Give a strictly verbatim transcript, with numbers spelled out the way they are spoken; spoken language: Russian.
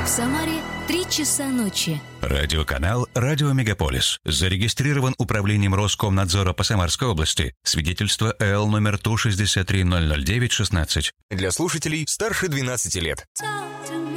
В Самаре три часа ночи. Радиоканал «Радио Мегаполис». Зарегистрирован управлением Роскомнадзора по Самарской области. Свидетельство эл номер Ту шестьдесят три ноль ноль девять шестнадцать. Для слушателей старше двенадцати лет. Talk to